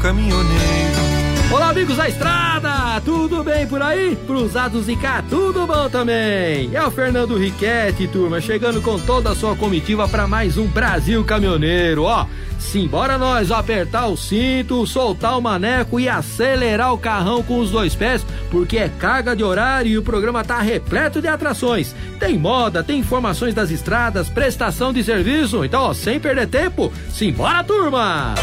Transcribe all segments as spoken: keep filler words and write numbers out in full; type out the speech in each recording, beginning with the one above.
Caminhoneiro. Olá, amigos da estrada, tudo bem por aí? Cruzados e cá, tudo bom também? É o Fernando Riquetti, turma, chegando com toda a sua comitiva para mais um Brasil Caminhoneiro, ó. Simbora nós apertar o cinto, soltar o maneco e acelerar o carrão com os dois pés, porque é carga de horário e o programa tá repleto de atrações. Tem moda, tem informações das estradas, prestação de serviço, então, ó, sem perder tempo, simbora, turma!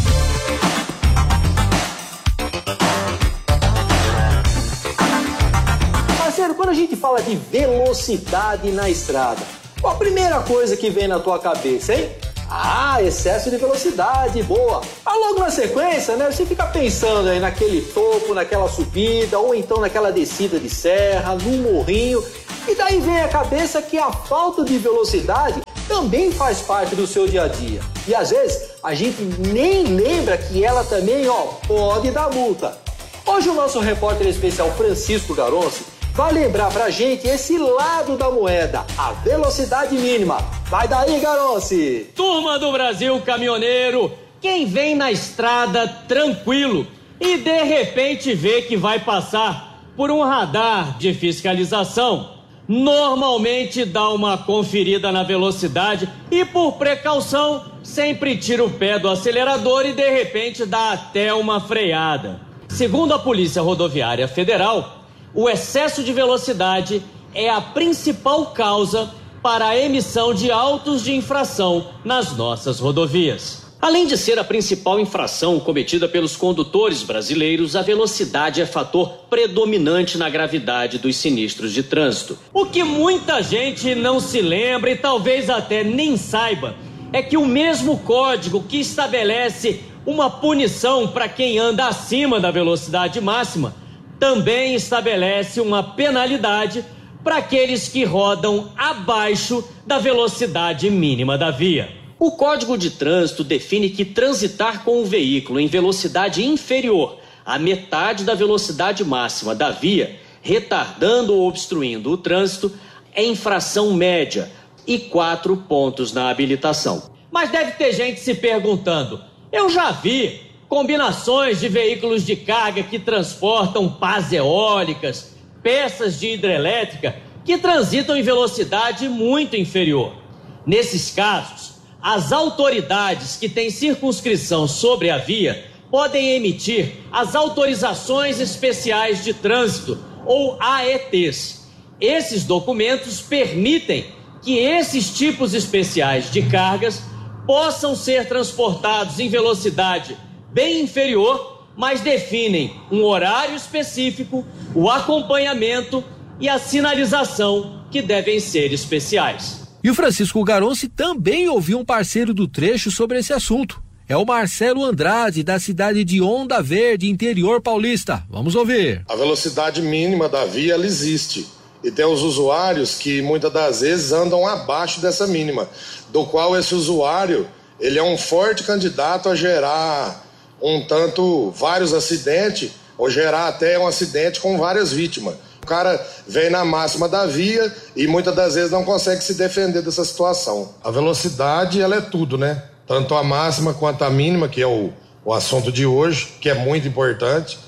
Quando a gente fala de velocidade na estrada, qual a primeira coisa que vem na tua cabeça, hein? Ah, excesso de velocidade, boa. Ah, logo na sequência, né, você fica pensando aí naquele topo, naquela subida, ou então naquela descida de serra, no morrinho, e daí vem a cabeça que a falta de velocidade também faz parte do seu dia a dia. E às vezes a gente nem lembra que ela também, ó, pode dar multa. Hoje o nosso repórter especial Francisco Garonci vai lembrar pra gente esse lado da moeda, a velocidade mínima. Vai daí, Garonci! Turma do Brasil Caminhoneiro, quem vem na estrada tranquilo e de repente vê que vai passar por um radar de fiscalização, normalmente dá uma conferida na velocidade e, por precaução, sempre tira o pé do acelerador e de repente dá até uma freada. Segundo a Polícia Rodoviária Federal, o excesso de velocidade é a principal causa para a emissão de autos de infração nas nossas rodovias. Além de ser a principal infração cometida pelos condutores brasileiros, a velocidade é fator predominante na gravidade dos sinistros de trânsito. O que muita gente não se lembra e talvez até nem saiba é que o mesmo código que estabelece uma punição para quem anda acima da velocidade máxima também estabelece uma penalidade para aqueles que rodam abaixo da velocidade mínima da via. O Código de Trânsito define que transitar com o veículo em velocidade inferior à metade da velocidade máxima da via, retardando ou obstruindo o trânsito, é infração média e quatro pontos na habilitação. Mas deve ter gente se perguntando, eu já vi combinações de veículos de carga que transportam pás eólicas, peças de hidrelétrica que transitam em velocidade muito inferior. Nesses casos, as autoridades que têm circunscrição sobre a via podem emitir as autorizações especiais de trânsito, ou A E Ts. Esses documentos permitem que esses tipos especiais de cargas possam ser transportados em velocidade bem inferior, mas definem um horário específico, o acompanhamento e a sinalização que devem ser especiais. E o Francisco Garonci também ouviu um parceiro do trecho sobre esse assunto. É o Marcelo Andrade, da cidade de Onda Verde, interior paulista. Vamos ouvir. A velocidade mínima da via, ela existe. E tem os usuários que muitas das vezes andam abaixo dessa mínima, do qual esse usuário, ele é um forte candidato a gerar um tanto vários acidentes, ou gerar até um acidente com várias vítimas. O cara vem na máxima da via e muitas das vezes não consegue se defender dessa situação. A velocidade, ela é tudo, né? Tanto a máxima quanto a mínima, que é o, o assunto de hoje, que é muito importante.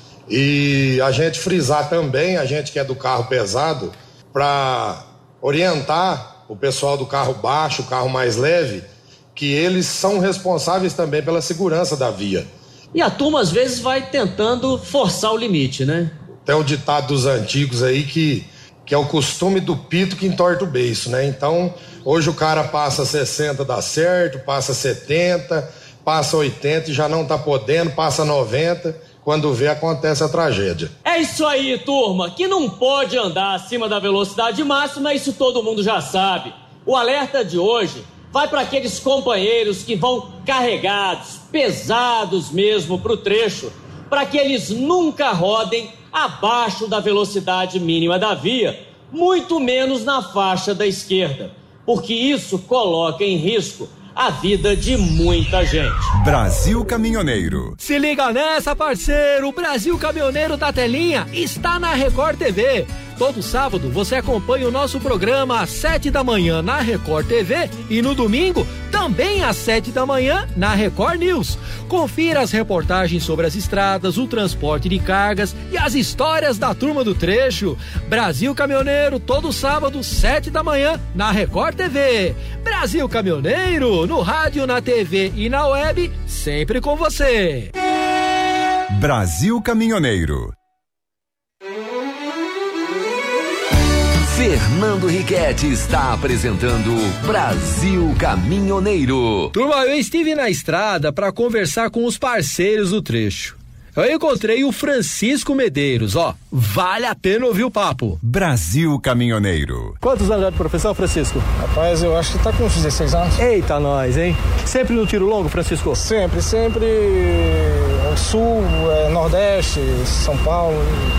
E a gente frisar também, a gente que é do carro pesado, para orientar o pessoal do carro baixo, o carro mais leve, que eles são responsáveis também pela segurança da via. E a turma às vezes vai tentando forçar o limite, né? Tem o ditado dos antigos aí que, que é o costume do pito que entorta o beiço, né? Então, hoje o cara passa sessenta, dá certo, passa setenta, passa oitenta e já não tá podendo, passa noventa, quando vê acontece a tragédia. É isso aí, turma, que não pode andar acima da velocidade máxima, isso todo mundo já sabe. O alerta de hoje vai para aqueles companheiros que vão carregados, pesados mesmo para o trecho, para que eles nunca rodem abaixo da velocidade mínima da via, muito menos na faixa da esquerda, porque isso coloca em risco a vida de muita gente. Brasil Caminhoneiro. Se liga nessa, parceiro, o Brasil Caminhoneiro da telinha está na Record T V. Todo sábado você acompanha o nosso programa às sete da manhã na Record T V e no domingo também às sete da manhã na Record News. Confira as reportagens sobre as estradas, o transporte de cargas e as histórias da turma do trecho. Brasil Caminhoneiro, todo sábado, sete da manhã na Record T V. Brasil Caminhoneiro, no rádio, na T V e na web, sempre com você. Brasil Caminhoneiro. Fernando Riquetti está apresentando Brasil Caminhoneiro. Turma, eu estive na estrada para conversar com os parceiros do trecho. Eu encontrei o Francisco Medeiros, ó, vale a pena ouvir o papo. Brasil Caminhoneiro. Quantos anos já de profissão, Francisco? Rapaz, eu acho que tá com uns dezesseis anos. Eita nós, hein? Sempre no tiro longo, Francisco? Sempre, sempre Sul, é, Nordeste, São Paulo.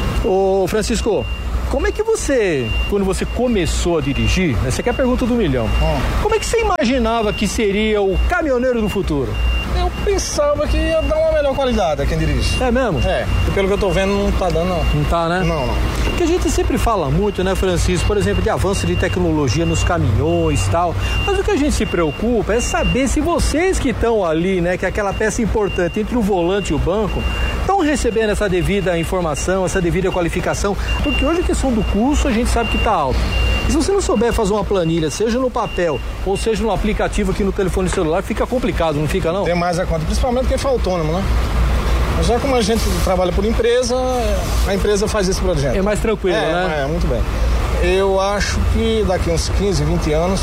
Ô, Francisco, como é que você, quando você começou a dirigir, né, essa aqui é a pergunta do milhão, hum. como é que você imaginava que seria o caminhoneiro do futuro? Eu pensava que ia dar uma melhor qualidade a quem dirige. É mesmo? É, e pelo que eu tô vendo não tá dando não. Não tá, né? Não, não. Porque a gente sempre fala muito, né, Francisco, por exemplo, de avanço de tecnologia nos caminhões e tal, mas o que a gente se preocupa é saber se vocês que estão ali, né, que é aquela peça importante entre o volante e o banco, estão recebendo essa devida informação, essa devida qualificação, porque hoje a questão do curso a gente sabe que tá alto. E se você não souber fazer uma planilha, seja no papel ou seja no aplicativo aqui no telefone celular, fica complicado, não fica não? Tem mais a conta, principalmente quem for autônomo, né? Mas já como a gente trabalha por empresa, a empresa faz isso pra gente. É mais tranquilo, é, né? É, muito bem. Eu acho que daqui uns quinze, vinte anos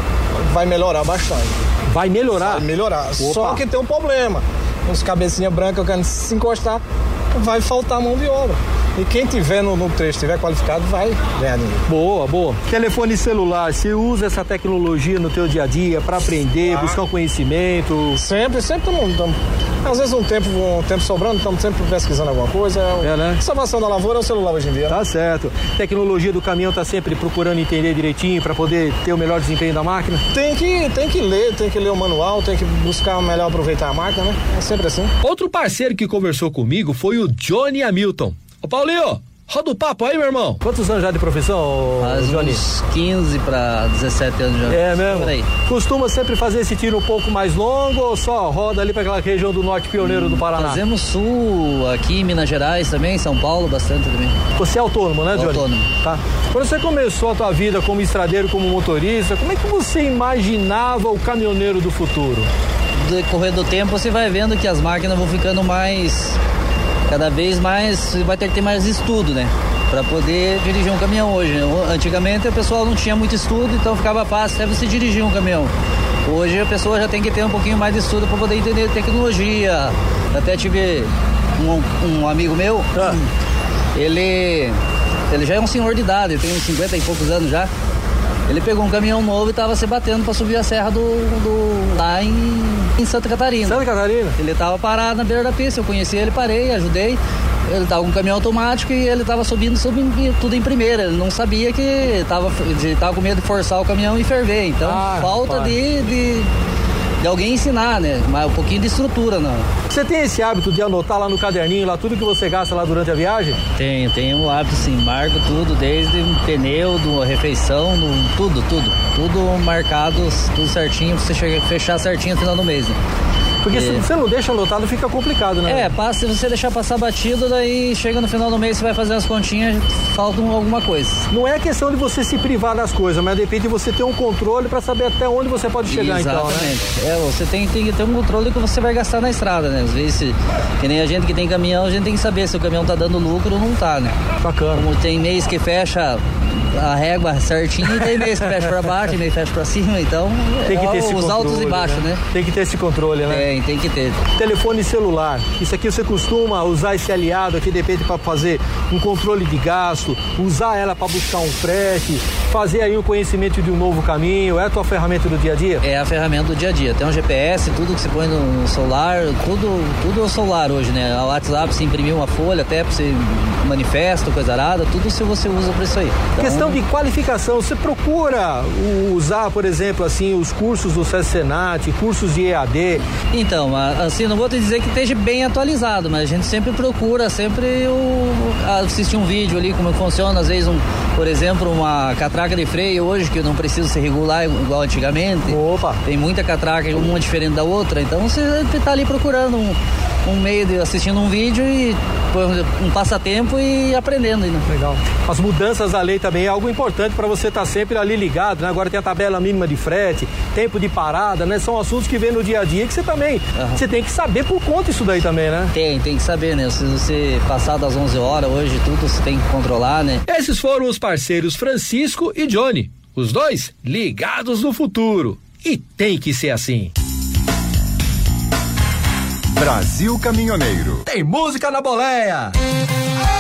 vai melhorar bastante. Vai melhorar? Vai melhorar. Opa. Só que tem um problema. Uns cabecinha branca querendo se encostar, vai faltar mão de obra. E quem tiver no, no trecho, tiver qualificado, vai ganhar dinheiro. Boa, boa. Telefone celular, você usa essa tecnologia no teu dia a dia para aprender, ah. buscar um conhecimento? Sempre, sempre estamos. Às vezes um tempo, um tempo sobrando, estamos sempre pesquisando alguma coisa. É, né? Salvação da lavoura é o celular hoje em dia. Tá certo. Tecnologia do caminhão tá sempre procurando entender direitinho para poder ter o melhor desempenho da máquina? Tem que, tem que ler, tem que ler o manual, tem que buscar melhor aproveitar a máquina, né? É sempre assim. Outro parceiro que conversou comigo foi o Johnny Hamilton. Ô Paulinho, roda o papo aí, meu irmão. Quantos anos já de profissão, Faz Johnny? Uns quinze para dezessete anos já. É mesmo? Costuma sempre fazer esse tiro um pouco mais longo ou só roda ali para aquela região do norte pioneiro do Paraná? Fazemos sul, aqui em Minas Gerais também, São Paulo, bastante também. Você é autônomo, né, Johnny? Autônomo. Tá. Quando você começou a tua vida como estradeiro, como motorista, como é que você imaginava o caminhoneiro do futuro? No decorrer do tempo você vai vendo que as máquinas vão ficando mais... Cada vez mais você vai ter que ter mais estudo, né? Para poder dirigir um caminhão hoje. Antigamente o pessoal não tinha muito estudo, então ficava fácil até você dirigir um caminhão. Hoje a pessoa já tem que ter um pouquinho mais de estudo para poder entender tecnologia. Até tive um, um amigo meu, ah. ele, ele já é um senhor de idade, tem uns cinquenta e poucos anos já. Ele pegou um caminhão novo e tava se batendo para subir a serra do, do lá em, em Santa Catarina. Santa Catarina? Ele tava parado na beira da pista, eu conheci ele, parei, ajudei. Ele tava com um caminhão automático e ele tava subindo, subindo tudo em primeira. Ele não sabia que tava, de, tava com medo de forçar o caminhão e ferver. Então, ah, falta de, de, de alguém ensinar, né? Mas um pouquinho de estrutura, não. Você tem esse hábito de anotar lá no caderninho, lá tudo que você gasta lá durante a viagem? Tenho, tenho um hábito sim, marco tudo, desde um pneu, do refeição, do, tudo, tudo. Tudo marcado, tudo certinho, pra você chegar, fechar certinho no final do mês, né? Porque é. se você não deixa anotado, fica complicado, né? É, passa, se você deixar passar batido, daí chega no final do mês, você vai fazer as continhas, falta alguma coisa. Não é questão de você se privar das coisas, mas depende de você ter um controle para saber até onde você pode chegar. Exatamente. Então, né? É, você tem, tem que ter um controle do que você vai gastar na estrada, né? Às vezes, se, que nem a gente que tem caminhão, a gente tem que saber se o caminhão tá dando lucro ou não tá, né? Bacana. Como tem mês que fecha a régua certinho e tem mês que fecha pra baixo, mês fecha pra cima, então tem que ter é esse os controle, altos e baixos, né? né? Tem que ter esse controle, né? Tem, tem que ter. Telefone celular, isso aqui você costuma usar esse aliado aqui de repente para fazer um controle de gasto, usar ela para buscar um frete, fazer aí o conhecimento de um novo caminho, é a tua ferramenta do dia a dia? É a ferramenta do dia a dia, tem um G P S, tudo que você põe no celular, tudo, tudo é o celular hoje, né? O WhatsApp, você imprimir uma folha até para você manifesto, coisa arada, tudo se você usa para isso aí. Então, questão de qualificação, você procura usar, por exemplo, assim, os cursos do SESC Senat, cursos de E A D, Então, assim, não vou te dizer que esteja bem atualizado, mas a gente sempre procura, sempre o, assistir um vídeo ali, como funciona, às vezes, um, por exemplo, uma catraca de freio hoje, que não precisa se regular igual antigamente. Opa! Tem muita catraca, uma diferente da outra, então você está ali procurando um, um meio de assistindo um vídeo e um passatempo e aprendendo. Né? Legal. As mudanças da lei também é algo importante para você estar tá sempre ali ligado, né? Agora tem a tabela mínima de frete, tempo de parada, né? São assuntos que vem no dia a dia que você também, uhum. você tem que saber por conta isso daí também, né? Tem, tem que saber, né? Se você passar das onze horas hoje, tudo você tem que controlar, né? Esses foram os parceiros Francisco e Johnny, os dois ligados no futuro. E tem que ser assim. Brasil Caminhoneiro. Tem música na boleia.